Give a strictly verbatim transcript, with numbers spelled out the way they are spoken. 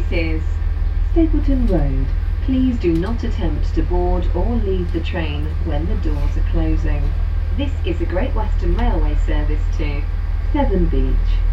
This is Stapleton Road. Please do not attempt to board or leave the train when the doors are closing. This is a Great Western Railway service to Severn Beach.